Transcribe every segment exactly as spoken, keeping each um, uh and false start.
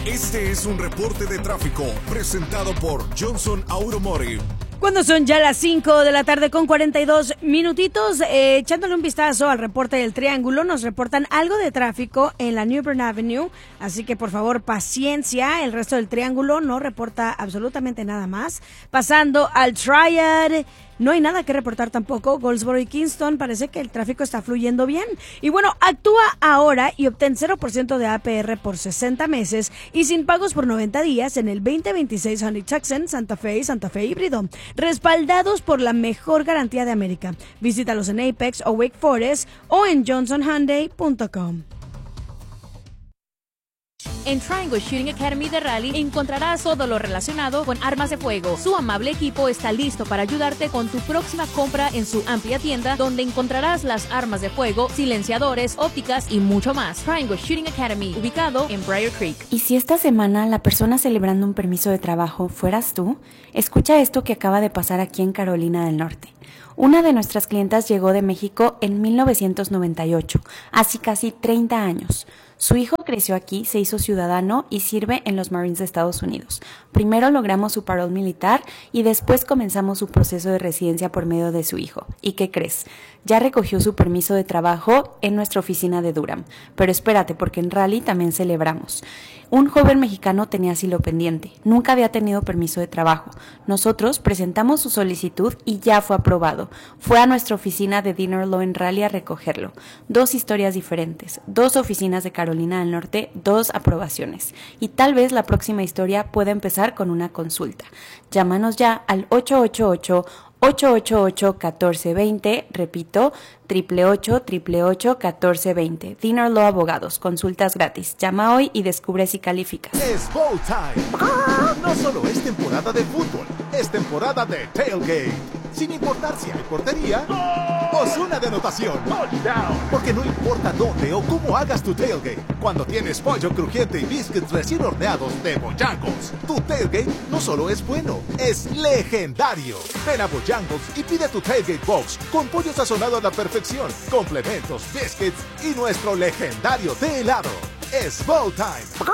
Este es un reporte de tráfico presentado por Johnson Automotive. Cuando son ya las cinco de la tarde con cuarenta y dos minutitos, eh, echándole un vistazo al reporte del Triángulo, nos reportan algo de tráfico en la New Bern Avenue, así que por favor paciencia, el resto del Triángulo no reporta absolutamente nada más. Pasando al Triad, no hay nada que reportar tampoco. Goldsboro y Kingston, parece que el tráfico está fluyendo bien. Y bueno, actúa ahora y obtén cero por ciento de A P R por sesenta meses y sin pagos por noventa días en el veinte veintiséis Hyundai Tucson, Santa Fe y Santa Fe híbrido, respaldados por la mejor garantía de América. Visítalos en Apex o Wake Forest o en johnson hyundai punto com. En Triangle Shooting Academy de Raleigh encontrarás todo lo relacionado con armas de fuego. Su amable equipo está listo para ayudarte con tu próxima compra en su amplia tienda, donde encontrarás las armas de fuego, silenciadores, ópticas y mucho más. Triangle Shooting Academy, ubicado en Briar Creek. ¿Y si esta semana la persona celebrando un permiso de trabajo fueras tú? Escucha esto que acaba de pasar aquí en Carolina del Norte. Una de nuestras clientas llegó de México en mil novecientos noventa y ocho, hace casi treinta años. Su hijo creció aquí, se hizo ciudadano y sirve en los Marines de Estados Unidos. Primero logramos su parol militar y después comenzamos su proceso de residencia por medio de su hijo. ¿Y qué crees? Ya recogió su permiso de trabajo en nuestra oficina de Durham. Pero espérate, porque en Raleigh también celebramos. Un joven mexicano tenía asilo pendiente. Nunca había tenido permiso de trabajo. Nosotros presentamos su solicitud y ya fue aprobado. Fue a nuestra oficina de Dinner Law en Raleigh a recogerlo. Dos historias diferentes, dos oficinas de Carolina del Norte, dos aprobaciones. Y tal vez la próxima historia pueda empezar con una consulta. Llámanos ya al ocho ocho ocho, ocho ocho ocho, uno cuatro dos cero, repito, ocho ocho ocho, ocho ocho ocho, uno cuatro dos cero. Dinner Law Abogados, consultas gratis. Llama hoy y descubre si calificas. Es Bowl Time. No solo es temporada de fútbol, es temporada de tailgate. Sin importar si hay portería o zona de anotación. Porque no importa dónde o cómo hagas tu tailgate, cuando tienes pollo crujiente y biscuits recién horneados de Bojangles, tu tailgate no solo es bueno, es legendario. Ven a Bojangles y pide tu tailgate box con pollo sazonado a la perfección, complementos, biscuits y nuestro legendario de helado. Es Bowl Time.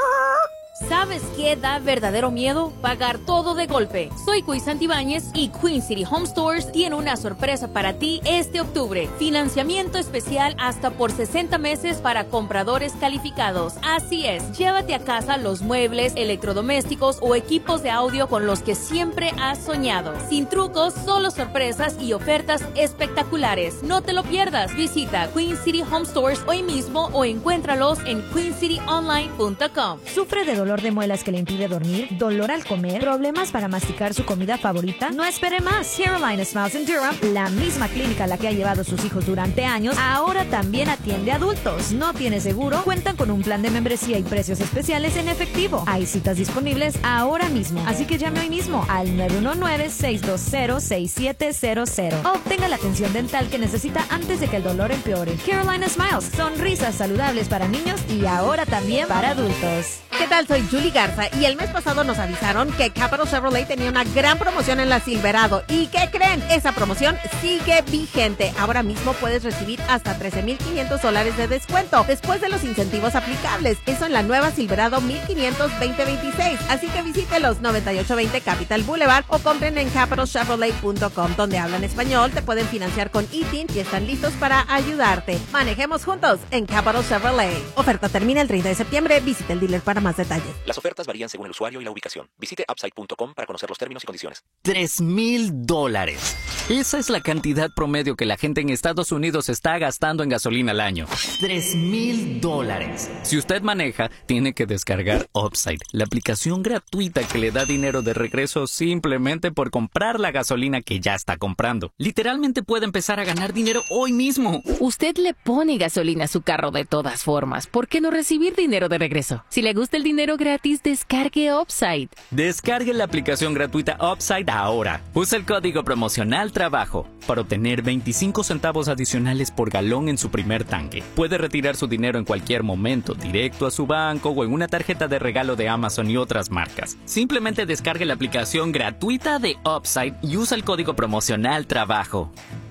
¿Sabes qué da verdadero miedo? Pagar todo de golpe. Soy Cuy Santibáñez y Queen City Home Stores tiene una sorpresa para ti este octubre. Financiamiento especial hasta por sesenta meses para compradores calificados. Así es, llévate a casa los muebles, electrodomésticos o equipos de audio con los que siempre has soñado. Sin trucos, solo sorpresas y ofertas espectaculares. No te lo pierdas. Visita Queen City Home Stores hoy mismo o encuéntralos en queen city online punto com. ¿Sufre de dolor de muelas que le impide dormir? ¿Dolor al comer? ¿Problemas para masticar su comida favorita? No espere más. Carolina Smiles en Durham, la misma clínica a la que ha llevado a sus hijos durante años, ahora también atiende a adultos. ¿No tiene seguro? Cuentan con un plan de membresía y precios especiales en efectivo. Hay citas disponibles ahora mismo, así que llame hoy mismo al nueve uno nueve, seis dos cero, seis siete cero cero. Obtenga la atención dental que necesita antes de que el dolor empeore. Carolina Smiles, sonrisas saludables para niños y ahora también para adultos. ¿Qué tal? Soy Julie Garza y el mes pasado nos avisaron que Capital Chevrolet tenía una gran promoción en la Silverado. ¿Y qué creen? Esa promoción sigue vigente. Ahora mismo puedes recibir hasta trece mil quinientos dólares de descuento después de los incentivos aplicables. Eso en la nueva Silverado mil quinientos veinte veintiséis. Así que visite los noventa y ocho veinte Capital Boulevard o compren en capital chevrolet punto com, donde hablan español, te pueden financiar con I T I N y están listos para ayudarte. Manejemos juntos en Capital Chevrolet. Oferta termina el treinta de septiembre. Visite el dealer para más detalles. Las ofertas varían según el usuario y la ubicación. Visite upside punto com para conocer los términos y condiciones. Tres mil dólares. Esa es la cantidad promedio que la gente en Estados Unidos está gastando en gasolina al año. Tres mil dólares. Si usted maneja, tiene que descargar Upside, la aplicación gratuita que le da dinero de regreso simplemente por comprar la gasolina que ya está comprando. Literalmente puede empezar a ganar dinero hoy mismo. Usted le pone gasolina a su carro de todas formas. ¿Por qué no recibir dinero de regreso? Si le gusta el dinero gratis, descargue Upside. Descargue la aplicación gratuita Upside ahora. Usa el código promocional TRABAJO para obtener veinticinco centavos adicionales por galón en su primer tanque. Puede retirar su dinero en cualquier momento, directo a su banco o en una tarjeta de regalo de Amazon y otras marcas. Simplemente descargue la aplicación gratuita de Upside y usa el código promocional TRABAJO.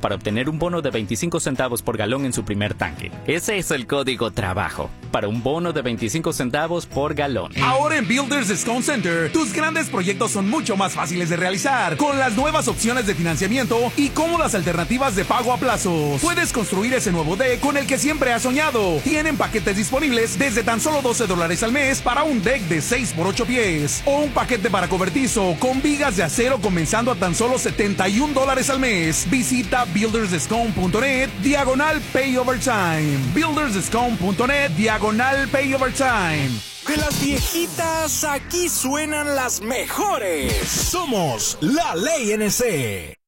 para obtener un bono de veinticinco centavos por galón en su primer tanque. Ese es el código TRABAJO, para un bono de veinticinco centavos por galón. Ahora en Builders Discount Center, tus grandes proyectos son mucho más fáciles de realizar, con las nuevas opciones de financiamiento y cómodas alternativas de pago a plazos. Puedes construir ese nuevo deck con el que siempre has soñado. Tienen paquetes disponibles desde tan solo doce dólares al mes para un deck de seis por ocho pies, o un paquete para cobertizo con vigas de acero comenzando a tan solo setenta y un dólares al mes. Visita builders discount punto net diagonal pay over time. builders discount punto net diagonal pay over time. De las viejitas, aquí suenan las mejores. Somos La Ley N C.